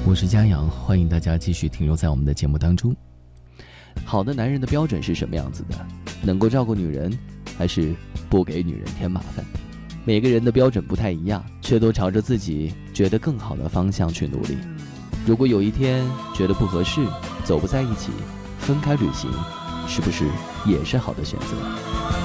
我是佳阳，欢迎大家继续停留在我们的节目当中。好的男人的标准是什么样子的？能够照顾女人，还是不给女人添麻烦？每个人的标准不太一样，却都朝着自己觉得更好的方向去努力。如果有一天觉得不合适，走不在一起，分开旅行，是不是也是好的选择？